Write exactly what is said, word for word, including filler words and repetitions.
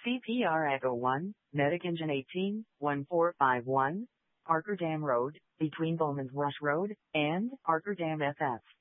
C P R Echo one, Medic Engine eighteen, one four five one, Parker Dam Road, between Bowman's Rush Road and Parker Dam F F.